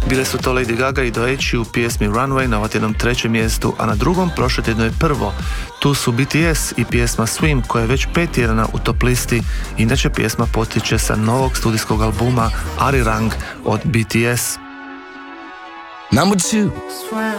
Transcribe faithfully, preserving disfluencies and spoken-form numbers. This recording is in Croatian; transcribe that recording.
Bile su to Lady Gaga i Doechii u pjesmi Runway na ovatjednom trećem mjestu, a na drugom prošle tjedno je prvo. Tu su B T S i pjesma Swim koja je već pet tjedana u top listi. Inače pjesma potiče sa novog studijskog albuma Arirang od B T S. Number two.